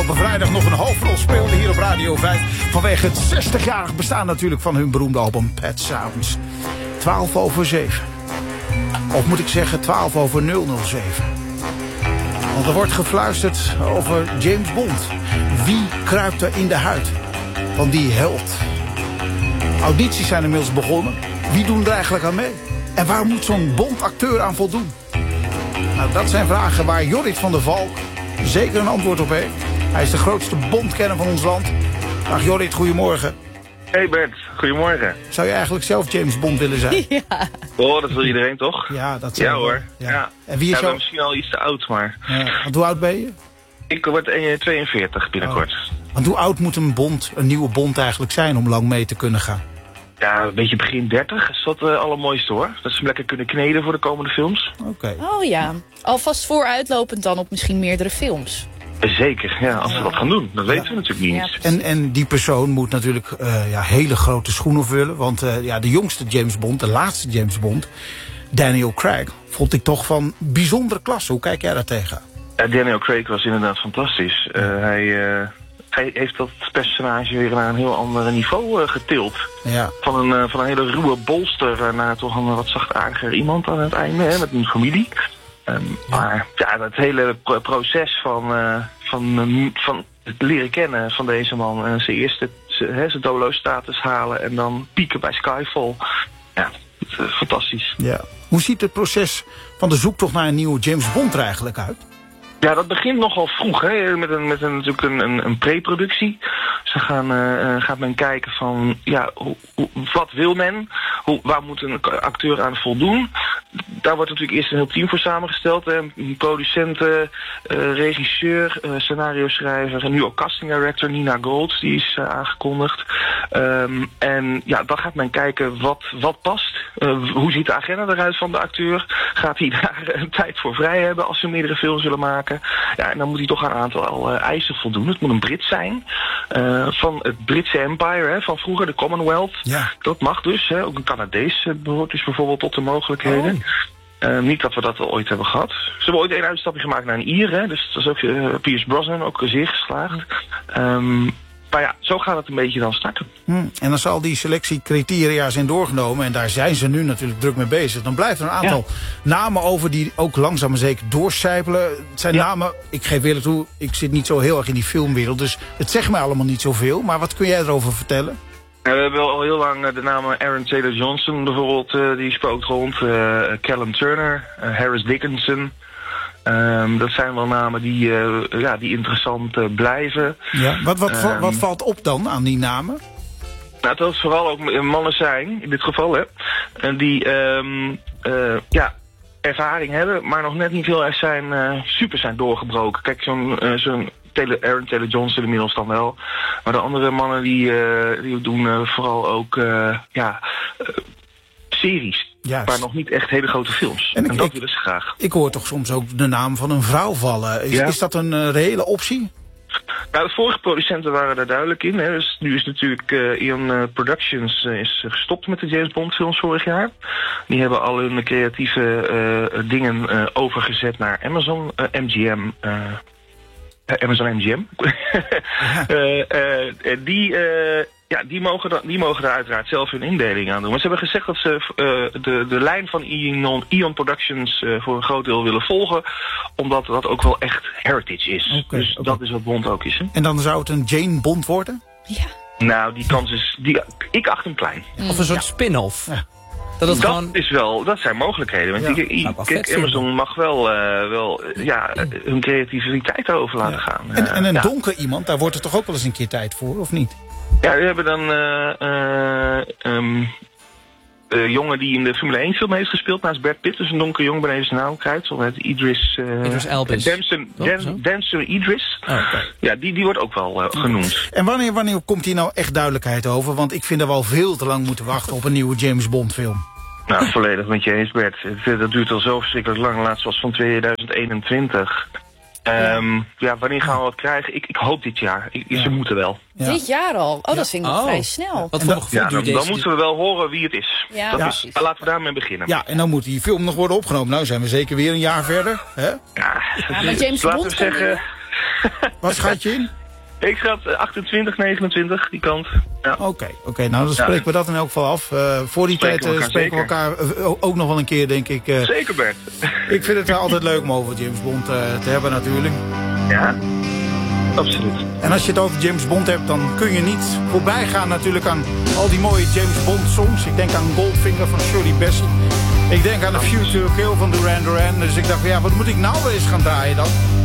afgelopen vrijdag nog een hoofdrol speelde hier op Radio 5. Vanwege het 60-jarig bestaan natuurlijk van hun beroemde album Pet Sounds. 7:12. Of moet ik zeggen 7:007. Want er wordt gefluisterd over James Bond. Wie kruipt er in de huid van die held? Audities zijn inmiddels begonnen. Wie doen er eigenlijk aan mee? En waar moet zo'n Bond-acteur aan voldoen? Nou, dat zijn vragen waar Jorrit van der Valk zeker een antwoord op heeft. Hij is de grootste Bond-kenner van ons land. Dag Jorrit, goedemorgen. Hey Bert, goedemorgen. Zou je eigenlijk zelf James Bond willen zijn? Ja. Oh, dat wil iedereen toch? Ja, dat ja hoor. Ja. En wie is ben misschien al iets te oud, maar... Want hoe oud ben je? Ik word 42 binnenkort. Want hoe oud moet een nieuwe Bond eigenlijk zijn om lang mee te kunnen gaan? Ja, een beetje begin 30 is dat allermooiste hoor. Dat ze hem lekker kunnen kneden voor de komende films. Oké. Oh ja, alvast vooruitlopend dan op misschien meerdere films. Zeker, ja, als we dat gaan doen. Dat weten we natuurlijk niet. Ja, en die persoon moet natuurlijk hele grote schoenen vullen. Want de jongste James Bond, de laatste James Bond, Daniel Craig, vond ik toch van bijzondere klasse. Hoe kijk jij daar tegen? Daniel Craig was inderdaad fantastisch. Hij heeft dat personage weer naar een heel ander niveau getild. Ja. Van een hele ruwe bolster naar toch een wat zachtaardiger iemand aan het einde, hè, met een familie. Maar ja, dat hele proces van het leren kennen van deze man en zijn eerste zijn dolo-status halen en dan pieken bij Skyfall. Ja, fantastisch. Ja. Hoe ziet het proces van de zoektocht naar een nieuwe James Bond er eigenlijk uit? Ja, dat begint nogal vroeg, hè? Met natuurlijk een pre-productie. Dus dan gaat men kijken van, ja, wat wil men? Waar moet een acteur aan voldoen? Daar wordt natuurlijk eerst een heel team voor samengesteld. Hè? Een producent, regisseur, scenario-schrijver en nu ook casting director Nina Gold, die is aangekondigd. En ja, dan gaat men kijken wat past. Hoe ziet de agenda eruit van de acteur? Gaat hij daar een tijd voor vrij hebben als ze meerdere films willen maken? Ja, en dan moet hij toch aan een aantal eisen voldoen. Het moet een Brit zijn. Van het Britse Empire, hè, van vroeger, de Commonwealth. Ja. Dat mag dus. Hè. Ook een Canadees behoort dus bijvoorbeeld tot de mogelijkheden. Niet dat we dat ooit hebben gehad. Ze hebben ooit een uitstapje gemaakt naar een Ier. Hè. Dus dat is ook Pierce Brosnan, ook zeer geslaagd. Maar ja, zo gaat het een beetje dan starten. En dan zal die selectiecriteria zijn doorgenomen. En daar zijn ze nu natuurlijk druk mee bezig. Dan blijft er een aantal namen over die ook langzaam maar zeker doorcijpelen. Het zijn namen, ik geef eerlijk toe, ik zit niet zo heel erg in die filmwereld. Dus het zegt mij allemaal niet zoveel. Maar wat kun jij erover vertellen? We hebben al heel lang de namen Aaron Taylor Johnson bijvoorbeeld, die spookt rond. Callum Turner, Harris Dickinson. Dat zijn wel namen die interessant blijven. Ja, wat valt op dan aan die namen? Nou, dat het vooral ook mannen zijn, in dit geval, hè. Die ervaring hebben, maar nog net niet heel erg super zijn doorgebroken. Kijk, zo'n Aaron Taylor Johnson inmiddels dan wel. Maar de andere mannen die doen vooral ook series. Juist. Maar nog niet echt hele grote films. En dat willen ze graag. Ik hoor toch soms ook de naam van een vrouw vallen. Is dat een reële optie? Nou, de vorige producenten waren daar duidelijk in. Hè. Dus nu is natuurlijk Eon Productions is gestopt met de James Bond films vorig jaar. Die hebben al hun creatieve dingen overgezet naar Amazon MGM. Amazon MGM. Die mogen daar uiteraard zelf hun indeling aan doen. Maar ze hebben gezegd dat ze de lijn van Eon Productions voor een groot deel willen volgen. Omdat dat ook wel echt heritage is. Dus dat is wat Bond ook is. Hè? En dan zou het een Jane Bond worden? Ja. Nou, die kans is... ik acht hem klein. Of een soort spin-off. Ja. Dat zijn mogelijkheden. Want Amazon mag wel hun creativiteit erover laten gaan. En een donker iemand, daar wordt er toch ook wel eens een keer tijd voor, of niet? Ja, we hebben dan jongen die in de Formule 1 film heeft gespeeld naast Brad Pitt. Dus een donker jongen, ben even zijn naam kwijt. Zo heet Idris Elbis. Dancer Idris. Ja, die wordt ook wel genoemd. En wanneer komt hier nou echt duidelijkheid over? Want ik vind dat we al veel te lang moeten wachten op een nieuwe James Bond film. Nou, volledig met je eens, Bert. Dat duurt al zo verschrikkelijk lang. Laatst was van 2021. Wanneer gaan we wat krijgen? Ik hoop dit jaar. Ze moeten wel. Ja. Dit jaar al? Oh, dat vind ik nog vrij snel. Wat voor gevoel duurt dan moeten we wel horen wie het is. Ja, laten we daarmee beginnen. Ja, en dan moet die film nog worden opgenomen. Nou zijn we zeker weer een jaar verder. Hè? Maar James Bond Wat schat je in? Ik schat 28, 29, die kant. Ja. Oké, nou dan spreken we dat in elk geval af. Voor die tijd spreken we elkaar ook nog wel een keer, denk ik. Zeker, Bert. Ik vind het altijd leuk om over James Bond te hebben natuurlijk. Ja, absoluut. En als je het over James Bond hebt, dan kun je niet voorbij gaan natuurlijk aan al die mooie James Bond songs. Ik denk aan Goldfinger van Shirley Bassey. Ik denk aan The Future Kill van Duran Duran. Dus ik dacht, ja, wat moet ik nou wel eens gaan draaien dan?